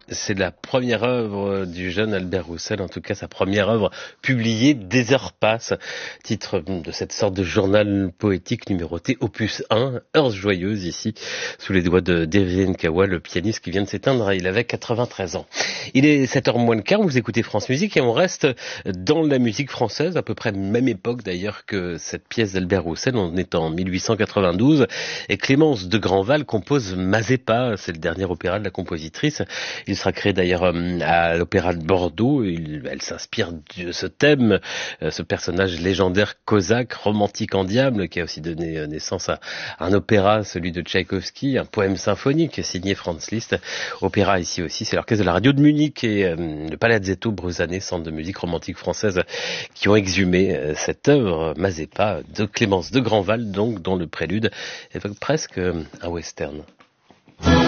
C'est la première œuvre du jeune Albert Roussel, en tout cas sa première œuvre publiée, Des heures passent, titre de cette sorte de journal poétique numéroté opus 1, Heures joyeuses ici, sous les doigts de Devin Kawa, le pianiste qui vient de s'éteindre, il avait 93 ans. Il est 7h moins le quart, vous écoutez France Musique et on reste dans la musique française, à peu près même époque d'ailleurs que cette pièce d'Albert Roussel, on est en 1892, et Clémence de Grandval compose Mazeppa, c'est le dernier opéra de la compositrice. Il sera créé d'ailleurs à l'Opéra de Bordeaux. Elle s'inspire de ce thème, ce personnage légendaire cosaque, romantique en diable, qui a aussi donné naissance à un opéra, celui de Tchaïkovski, un poème symphonique signé Franz Liszt. Opéra ici aussi, c'est l'orchestre de la radio de Munich et le Palazzetto Bruzane, centre de musique romantique française, qui ont exhumé cette œuvre Mazeppa de Clémence de Grandval, donc dont le prélude évoque presque un western.